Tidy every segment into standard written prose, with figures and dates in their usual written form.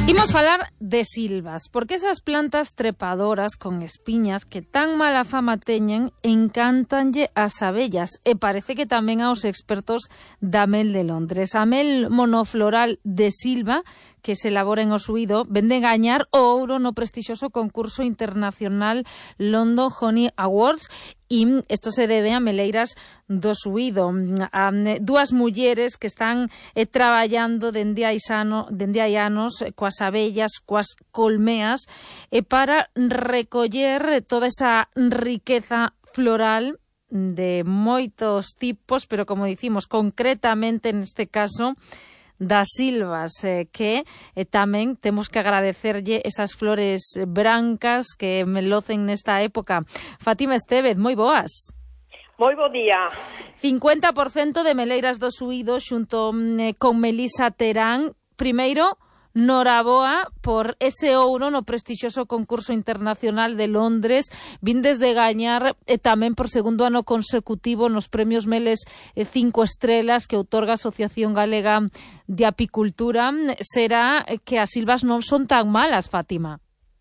Imos falar de silvas, porque esas plantas trepadoras con espiñas que tan mala fama teñen encántanlle as abellas e parece que tamén aos expertos da mel de Londres. A mel monofloral de silva que se elabora en Osuído vende gañar o ouro no prestixioso concurso internacional London Honey Awards e isto se debe a meleiras do Osuído, a dúas mulleres que están traballando dende hai anos coas abellas, coas colmeas para recoller toda esa riqueza floral de moitos tipos, pero como dicimos, concretamente neste caso das silvas, que tamén temos que agradecerlle esas flores brancas que melocen nesta época. Fátima Estévez, moi boas. Moi bo día. 50% de meleiras do Osuído xunto con Melisa Terán. Primeiro, noraboa por ese ouro no prestixioso concurso internacional de Londres. Vindes de gañar tamén por segundo ano consecutivo nos premios Meles 5 estrelas que outorga a Asociación Galega de Apicultura. Será que as silvas non son tan malas, Fátima?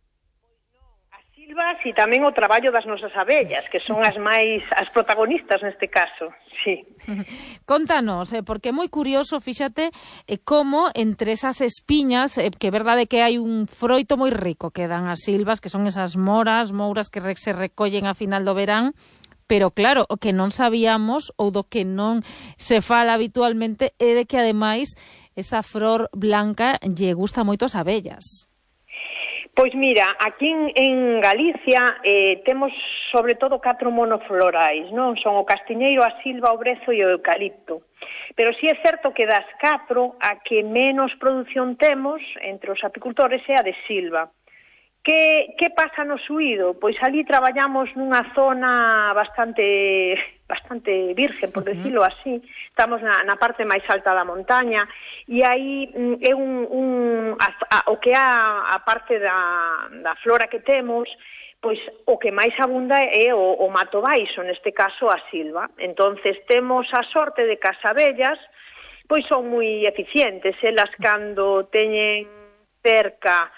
As silvas e tamén o traballo das nosas abellas, que son as protagonistas neste caso. Sí. Contanos, porque é moi curioso, fíxate, como entre esas espiñas, que é verdade que hai un froito moi rico que dan as silvas, que son esas mouras que se recollen a final do verán, pero claro, o que non sabíamos ou do que non se fala habitualmente é de que ademais esa flor blanca lle gusta moito as abellas. Pois mira, aquí en Galicia temos sobre todo 4 monoflorais, non? Son o castiñeiro, a silva, o brezo e o eucalipto. Pero si é certo que das 4 a que menos produción temos entre os apicultores é a de silva. Que pasa no Osuído? Pois ali traballamos nunha zona bastante virgen, por decirlo así. Estamos na parte máis alta da montaña e aí é o que é a parte da flora que temos, pois o que máis abunda é o mato baixo, neste caso a silva. Entonces temos a sorte de que as abellas pois son moi eficientes, elas cando teñen cerca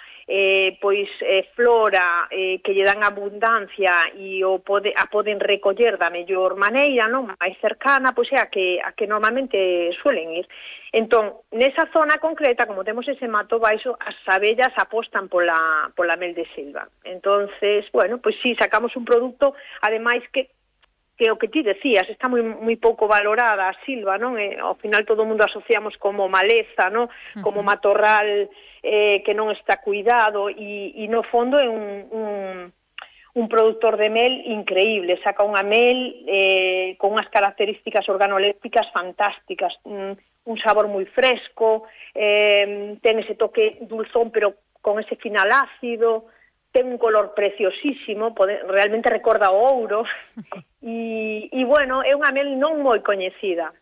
flora que lle dan abundancia e a poden recoller da mellor maneira, non? Máis cercana, pois é a que normalmente suelen ir. Entón, nesa zona concreta, como temos ese mato baixo, as abellas apostan pola mel de silva. Entonces, bueno, pois sí, sacamos un produto, ademais que o que ti decías, está moi pouco valorada a silva, non? Ao final todo o mundo asociamos como maleza, non? Como matorral que non está cuidado e no fondo é un productor de mel increíble, saca unha mel con unhas características organolépticas fantásticas, un sabor moi fresco, ten ese toque dulzón pero con ese final ácido, ten un color preciosísimo, realmente recorda o ouro e bueno, é unha mel non moi coñecida.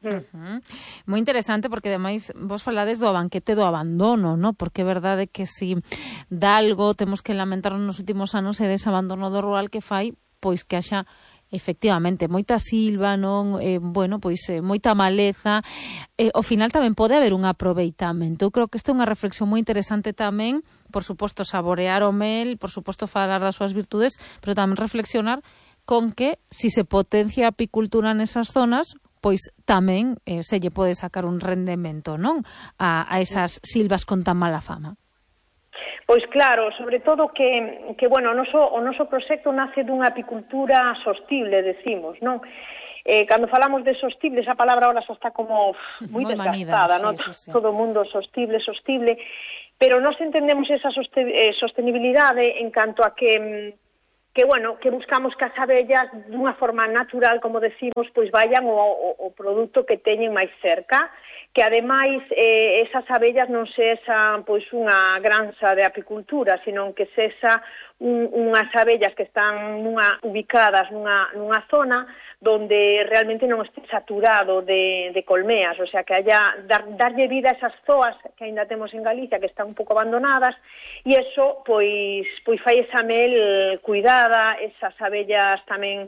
Moi interesante porque ademais vos falades do banquete do abandono, ¿no? Porque é verdade que si dá algo temos que lamentar nos últimos anos é dese abandono do rural que fai pois que haxa efectivamente moita silva, non, moita maleza. Ao final tamén pode haber un aproveitamento. Eu creo que esta é unha reflexión moi interesante tamén, por suposto saborear o mel, por suposto falar das súas virtudes, pero tamén reflexionar con que si se potencia a apicultura nesas zonas, pois tamén se lle pode sacar un rendemento, non? A esas silvas con tan mala fama. Pois claro, sobre todo que bueno, o noso proxecto nace dunha apicultura sostible, decimos, non? Cando falamos de sostible, esa palabra ahora xa está como moi desgastada, non? Sí. Todo o mundo sostible, pero nós entendemos esa sostenibilidade en canto a que buscamos que as abellas dunha forma natural, como decimos, pois vayan o produto que teñen máis cerca, que ademais esas abellas non sexan pois unha granxa de apicultura, senón que sexa unhas abellas que están ubicadas nunha zona donde realmente non este saturado de colmeas, o sea, que haya darlle vida a esas zoas que ainda temos en Galicia, que están un pouco abandonadas, e eso, pois fai esa mel cuidada, esas abellas tamén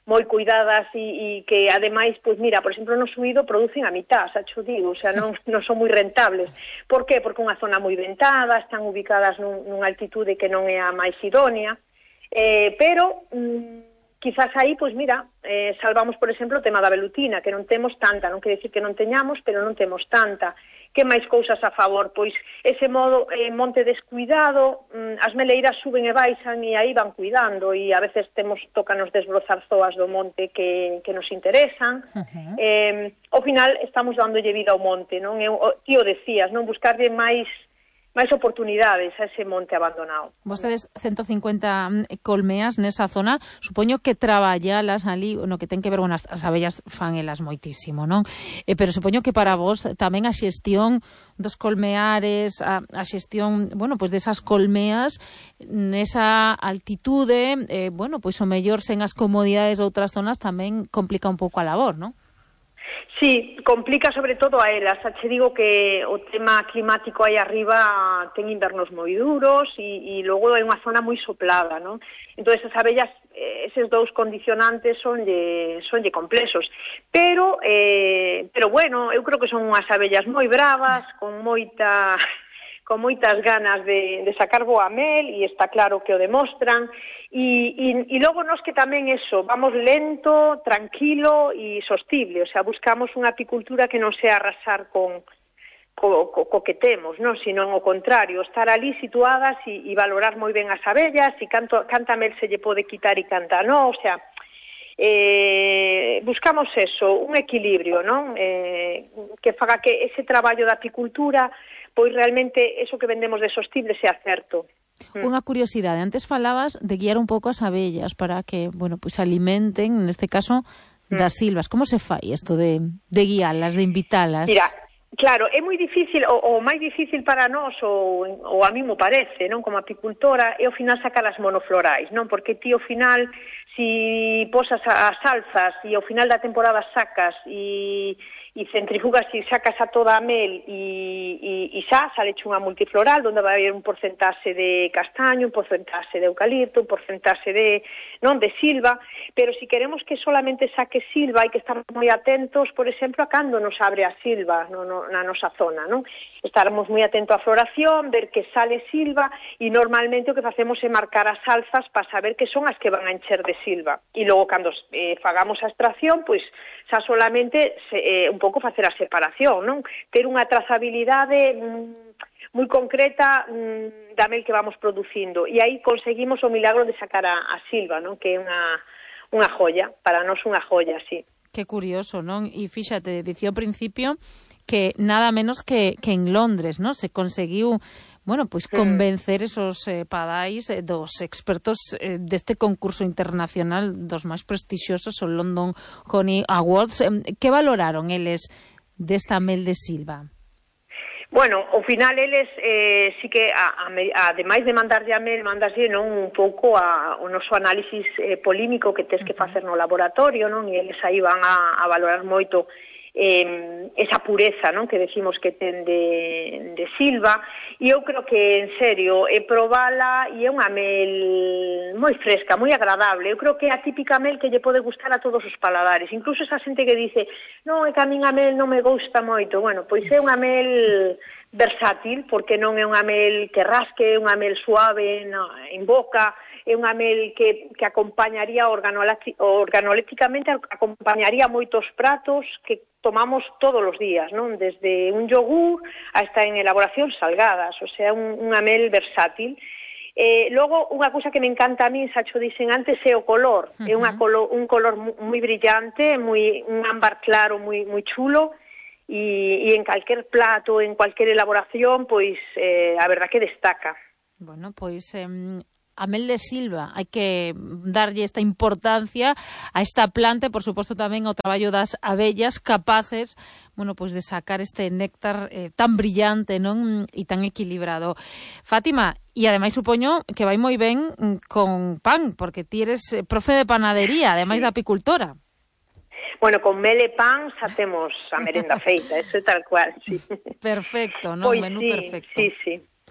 moi cuidadas e que ademais, pois mira, por exemplo, no Suído producen a mitad, xa cho digo, o sea, non son moi rentables. Por qué? Porque unha zona moi ventada, están ubicadas nunha altitude que non é a máis idónea, pero quizás aí, pois mira, salvamos, por exemplo, o tema da velutina, que non temos tanta, non quere dicir que non teñamos, pero non temos tanta. Que máis cousas a favor? Pois ese modo monte descuidado, as meleiras suben e baixan e aí van cuidando e a veces tócanos desbrozar zoas do monte que nos interesan. Ao final estamos dándolle vida ao monte, non? Ti o decías, non? Buscarlle máis oportunidades a ese monte abandonado. Vostedes 150 colmeas nesa zona, supoño que traballalas ali, no que ten que ver, bueno, as abellas fan elas moitísimo, non? Pero supoño que para vos tamén a xestión dos colmeares, a xestión, bueno, pois desas colmeas nesa altitude, bueno, pois o mellor sen as comodidades de outras zonas tamén complica un pouco a labor, non? Sí, complica sobre todo a elas. Che digo que o tema climático aí arriba ten invernos moi duros e logo é unha zona moi soplada, non? Entón, as abellas, eses dous condicionantes sonlle complexos. Pero bueno, eu creo que son unhas abellas moi bravas, con moitas ganas de sacar boa mel, e está claro que o demostran, e logo nos que tamén eso, vamos lento, tranquilo e sostible, o sea, buscamos unha apicultura que non sea arrasar co que temos, non? Sino ao contrario, estar ali situadas e valorar moi ben as abellas, e canta mel se lle pode quitar e canta non, o sea, buscamos eso, un equilibrio, non? Que faga que ese traballo da apicultura, pois realmente eso que vendemos de sostible sea certo. Unha curiosidade, antes falabas de guiar un pouco as abellas para que, bueno, pois alimenten, neste caso, das silvas. Como se fai isto de guialas, de invitalas? Mira, claro, é moi difícil, o máis difícil para nós, ou a mí me parece, non, como apicultora, é ao final sacar as monoflorais, non? Porque ti ao final, si posas as alzas e ao final da temporada sacas e centrifugas e sacas a toda a mel e xa sale unha multifloral onde vai haber un porcentaxe de castaño, un porcentaxe de eucalipto, un porcentaxe de silva, pero si queremos que solamente saque silva, hai que estar moi atentos, por exemplo, a cando nos abre a silva na nosa zona, non? Estarmos moi atentos á floración, ver que sale silva, e normalmente o que facemos é marcar as alzas para saber que son as que van a encher de silva. E logo, cando fagamos a extracción, pois xa solamente un pouco facer a separación, non? Ter unha trazabilidade moi concreta da mel que vamos producindo, e aí conseguimos o milagro de sacar a silva, non? Que é unha joia, para nós unha joia, sí. Que curioso, non? E fíxate, dicía ao principio que nada menos que en Londres, non? Se conseguiu, bueno, pois convencer esos padais dos expertos deste concurso internacional dos máis prestixiosos, o London Honey Awards. Que valoraron eles desta mel de silva? Bueno, ao final eles sí que, ademais de mandarlle a mel, mandarlle un pouco o noso análisis polímico que tes que facer no laboratorio, non? E eles aí van a valorar moito esa pureza, non, que decimos que ten de silva, e eu creo que, en serio, probala, e é unha mel moi fresca, moi agradable. Eu creo que é a típica mel que lle pode gustar a todos os paladares, incluso esa xente que dice non, é que a min a mel non me gusta moito. Bueno, pois é unha mel versátil, porque non é unha mel que rasque, é unha mel suave en boca, é unha mel que acompañaría organoléticamente, acompañaría moitos pratos que tomamos todos os días, non? Desde un yogur hasta en elaboracións salgadas, o sea, unha mel versátil. Logo, unha cousa que me encanta a mí, xa cho dixen antes, é o color. É un color moi brillante, un ámbar claro moi chulo, e en calquer plato, en cualquier elaboración, pois a verdad que destaca. Bueno, pois a mel de silva, hai que darlle esta importancia a esta planta e, por suposto, tamén ao traballo das abellas capaces, bueno, pois de sacar este néctar tan brillante, non, e tan equilibrado. Fátima, e ademais supoño que vai moi ben con pan, porque ti eres profe de panadería, ademais da apicultora. Bueno, con mel e pan xa temos a merenda feita, eso é tal cual, sí. Perfecto, non? Pois Menú sí, perfecto. Sí.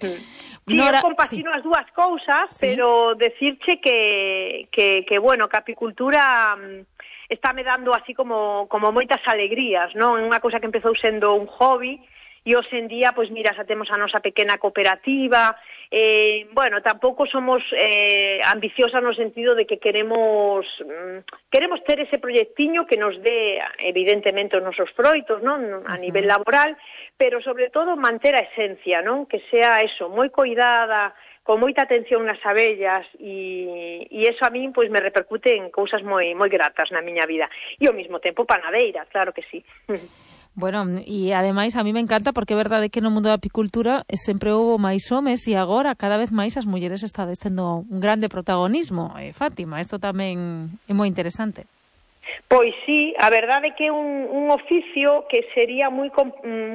Sí, eu compagino as dúas cousas, pero decirche que bueno, que a apicultura estáme dando así como moitas alegrías, non? É unha cousa que empezou sendo un hobby e hoxe en día, pois mira, xa temos a nosa pequena cooperativa. Bueno, tampouco somos ambiciosas no sentido de que queremos ter ese proyectiño que nos dé evidentemente os nosos froitos, non? A nivel laboral, pero sobre todo manter a esencia, non? Que sea eso, moi coidada, con moita atención nas abellas, e eso a min pois me repercute en cousas moi gratas na miña vida. E ao mesmo tempo panadeira, claro que sí. Bueno, e ademais a mí me encanta porque é verdade que no mundo da apicultura sempre houve máis homes e agora cada vez máis as mulleres estades tendo un grande protagonismo. Fátima, isto tamén é moi interesante. Pois sí, a verdade é que é un oficio que sería moi